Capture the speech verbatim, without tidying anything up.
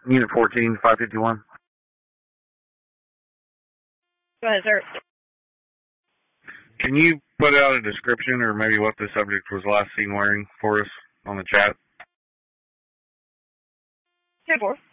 Unit fourteen, five fifty-one. Go ahead, sir. Can you put out a description or maybe what the subject was last seen wearing for us on the chat? ten four.